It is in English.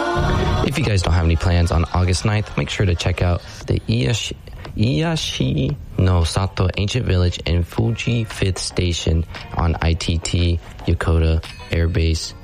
If you guys don't have any plans on August 9th, make sure to check out the Iyashi no Sato Ancient Village and Fuji 5th Station on ITT Yokota Air Base